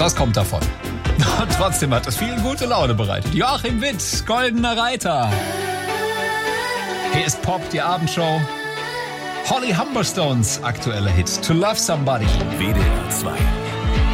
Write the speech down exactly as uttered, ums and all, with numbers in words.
Was kommt davon? Und trotzdem hat es viel gute Laune bereitet. Joachim Witt, Goldener Reiter. Hier ist Pop, die Abendshow. Holly Humberstones aktueller Hit, To Love Somebody. W D R zwei.